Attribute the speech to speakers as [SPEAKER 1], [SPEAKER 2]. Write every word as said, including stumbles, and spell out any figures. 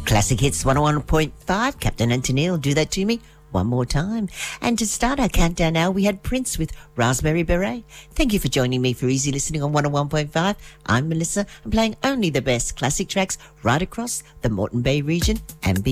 [SPEAKER 1] Classic Hits one oh one point five. Captain and Tennille, do that to me one more time. And to start our countdown now, we had Prince with Raspberry Beret. Thank you for joining me for Easy Listening on one oh one point five. I'm Melissa. I'm playing only the best classic tracks right across the Moreton Bay region and beyond.